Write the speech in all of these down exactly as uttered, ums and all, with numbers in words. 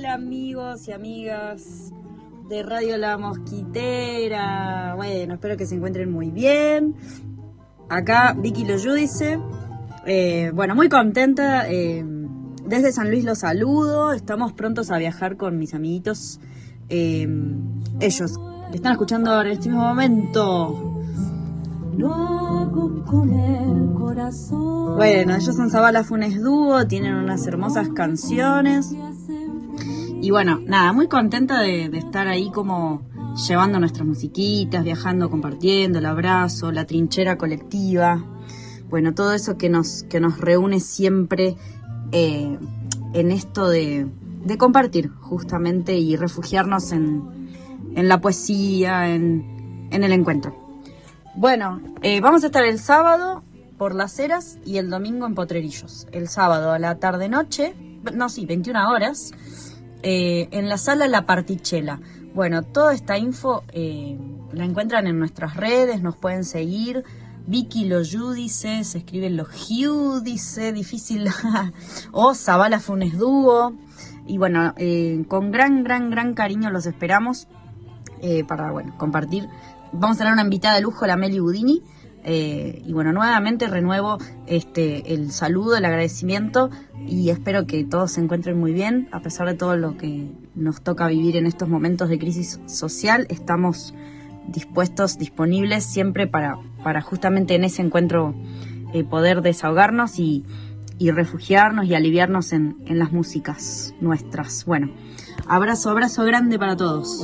Hola amigos y amigas de Radio La Mosquitera. Bueno, espero que se encuentren muy bien. Acá Vicky Lo Judice. Eh, bueno, muy contenta. Eh, desde San Luis los saludo. Estamos prontos a viajar con mis amiguitos. Eh, ellos que están escuchando ahora en este mismo momento. Lo hago con el corazón. Bueno, ellos son Zabala Funes Dúo, tienen unas hermosas canciones. Y bueno, nada, muy contenta de, de estar ahí como llevando nuestras musiquitas, viajando, compartiendo, el abrazo, la trinchera colectiva. Bueno, todo eso que nos, que nos reúne siempre eh, en esto de, de compartir justamente y refugiarnos en, en la poesía, en, en el encuentro. Bueno, eh, vamos a estar el sábado por Las Heras y el domingo en Potrerillos. El sábado a la tarde-noche, no, sí, veintiuna horas, eh, en la sala La Partichela. Bueno, toda esta info eh, la encuentran en nuestras redes, nos pueden seguir. Vicky Lo Judice, se escribe Lo Judice, difícil, o Zabala Funes Dúo. Y bueno, eh, con gran, gran, gran cariño los esperamos eh, para, bueno, compartir. Vamos a tener una invitada de lujo, la Meli Budini. Eh, y bueno, nuevamente renuevo este el saludo, el agradecimiento y espero que todos se encuentren muy bien. A pesar de todo lo que nos toca vivir en estos momentos de crisis social, estamos dispuestos, disponibles siempre para, para justamente en ese encuentro eh, poder desahogarnos y, y refugiarnos y aliviarnos en, en las músicas nuestras. Bueno, abrazo, abrazo grande para todos.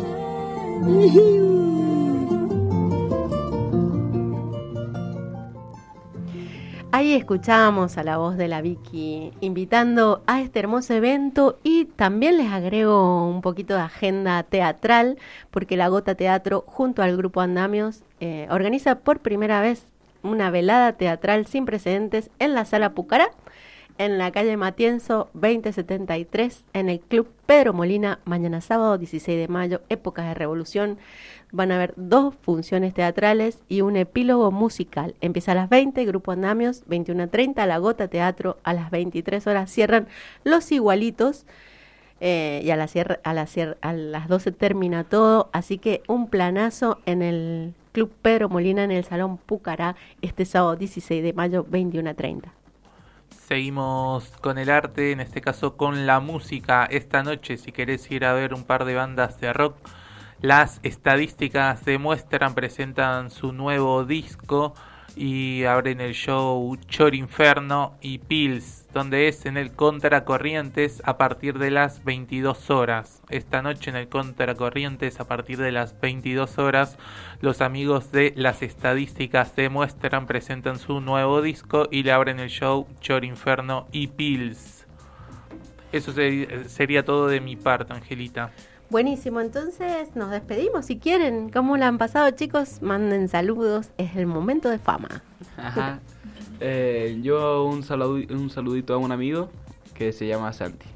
Ahí escuchábamos a la voz de la Vicky invitando a este hermoso evento y también les agrego un poquito de agenda teatral porque la Gota Teatro junto al Grupo Andamios eh, organiza por primera vez una velada teatral sin precedentes en la Sala Pucará, en la calle Matienzo veinte setenta y tres, en el Club Pedro Molina, mañana sábado dieciséis de mayo, época de revolución. Van a haber dos funciones teatrales y un epílogo musical. Empieza a las veinte, Grupo Andamios, veintiuna treinta, La Gota Teatro, a las veintitrés horas cierran Los Igualitos, eh, y a, la cierre, a, la cierre, a las doce termina todo, así que un planazo en el Club Pedro Molina, en el Salón Pucará, este sábado dieciséis de mayo, veintiuna treinta. Seguimos con el arte, en este caso con la música. Esta noche, si querés ir a ver un par de bandas de rock, Las Estadísticas demuestran, presentan su nuevo disco y abren el show Chor Inferno y Pills, donde es en el Contracorrientes a partir de las veintidós horas. Esta noche en el Contracorrientes a partir de las veintidós horas, los amigos de Las Estadísticas demuestran, presentan su nuevo disco y le abren el show Chor Inferno y Pills. Eso sería todo de mi parte, Angelita. Buenísimo, entonces nos despedimos. Si quieren, ¿cómo la han pasado, chicos? Manden saludos, es el momento de fama. Ajá. Eh, yo un, saludo, un saludito a un amigo que se llama Santi.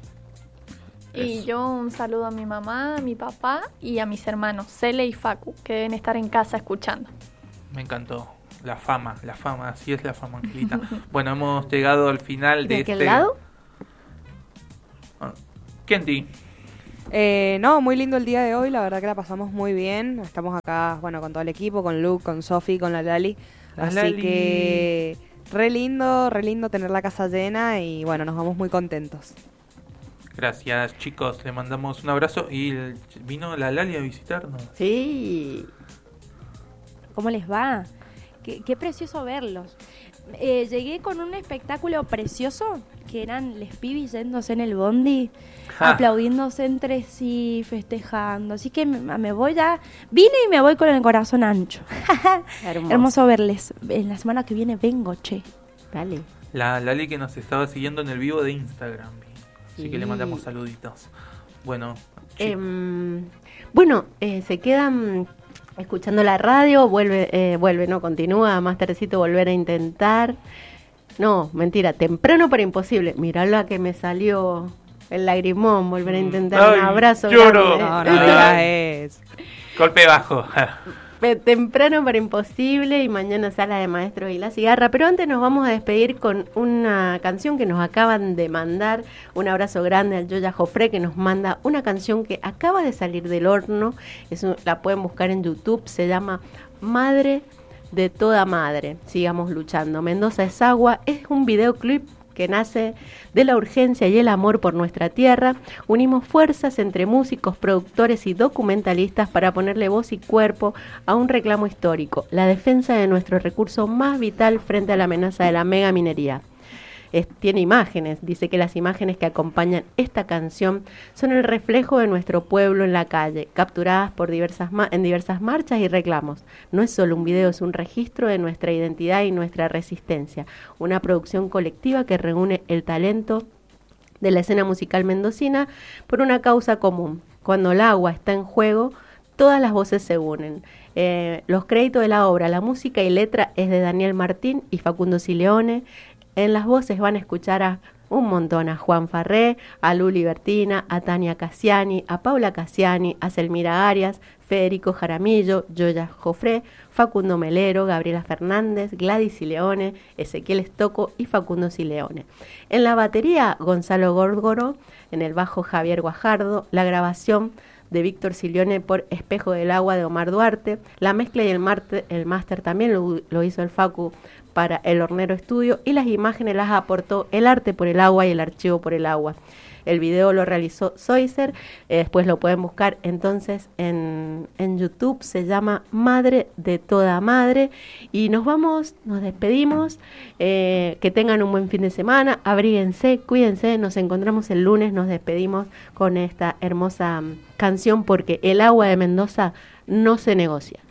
Y Eso. yo un saludo a mi mamá, a mi papá y a mis hermanos, Cele y Facu, que deben estar en casa escuchando. Me encantó. La fama, la fama, así es la fama, Angelita. Bueno, hemos llegado al final de, ¿De este... aquel lado? Ah, Kenty. Eh, no, muy lindo el día de hoy, la verdad que la pasamos muy bien. Estamos acá, bueno, con todo el equipo, con Luke, con Sofi, con la Lali. La Así Lali. que re lindo, re lindo tener la casa llena y bueno, nos vamos muy contentos. Gracias, chicos, le mandamos un abrazo. Y el- vino la Lali a visitarnos. Sí. ¿Cómo les va? Qué, qué precioso verlos. Eh, llegué con un espectáculo precioso, que eran les pibis yéndose en el bondi, Ja. aplaudiéndose entre sí, festejando. Así que me, me voy ya, vine y me voy con el corazón ancho. Hermoso. Hermoso verles. En la semana que viene vengo, che. Dale. La Lali que nos estaba siguiendo en el vivo de Instagram. Así que le Sí. mandamos saluditos. Bueno, chicos. Eh, bueno, eh, se quedan escuchando la radio, vuelve, eh, vuelve, no, continúa, más tardecito volver a intentar. No, mentira, temprano pero imposible. Mirá la que me salió el lagrimón, volver a intentar Ay, un abrazo. lloro. grande. No, no digas eso. Golpe bajo. pe- temprano para imposible y mañana sala de maestros y la cigarra. Pero antes nos vamos a despedir con una canción que nos acaban de mandar. Un abrazo grande al Yoya Jofre, que nos manda una canción que acaba de salir del horno. Es un- la pueden buscar en YouTube. Se llama Madre de toda madre. Sigamos luchando. Mendoza es agua. Es un videoclip que nace de la urgencia y el amor por nuestra tierra. Unimos fuerzas entre músicos, productores y documentalistas para ponerle voz y cuerpo a un reclamo histórico, la defensa de nuestro recurso más vital frente a la amenaza de la mega minería. Es- tiene imágenes, dice que las imágenes que acompañan esta canción son el reflejo de nuestro pueblo en la calle, capturadas por diversas ma- en diversas marchas y reclamos. No es solo un video, es un registro de nuestra identidad y nuestra resistencia, una producción colectiva que reúne el talento de la escena musical mendocina por una causa común. Cuando el agua está en juego, todas las voces se unen. Eh, los créditos de la obra, la música y letra es de Daniel Martín y Facundo Sileone. En las voces van a escuchar a un montón, a Juan Farré, a Luli Bertina, a Tania Cassiani, a Paula Cassiani, a Selmira Arias, Federico Jaramillo, Yoya Jofré, Facundo Melero, Gabriela Fernández, Gladys Sileone, Ezequiel Estocco y Facundo Sileone. En la batería, Gonzalo Górgoro, en el bajo Javier Guajardo, la grabación de Víctor Sileone por Espejo del Agua de Omar Duarte, la mezcla y el, marte, el máster también lo, lo hizo el Facu para El Hornero Estudio y las imágenes las aportó El Arte por el Agua y el Archivo por el Agua. El video lo realizó Soiser, eh, después lo pueden buscar entonces en, en YouTube, se llama Madre de toda madre. Y nos vamos, nos despedimos, eh, que tengan un buen fin de semana, abríguense, cuídense, nos encontramos el lunes, nos despedimos con esta hermosa mm, canción porque el agua de Mendoza no se negocia.